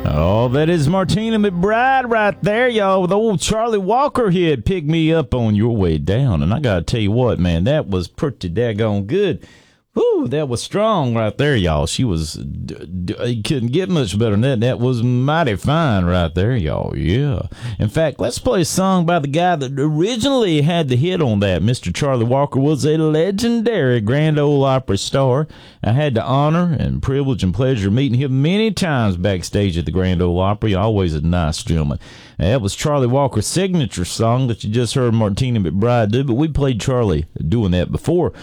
Oh, that is Martina McBride right there, y'all, with old Charlie Walker here. Pick me up on your way down. And I got to tell you what, man, that was pretty daggone good. Whew, that was strong right there, y'all. She was, you couldn't get much better than that. That was mighty fine right there, y'all. Yeah. In fact, let's play a song by the guy that originally had the hit on that. Mr. Charlie Walker was a legendary Grand Ole Opry star. I had the honor and privilege and pleasure of meeting him many times backstage at the Grand Ole Opry. Always a nice gentleman. That was Charlie Walker's signature song that you just heard Martina McBride do, but we played Charlie doing that before.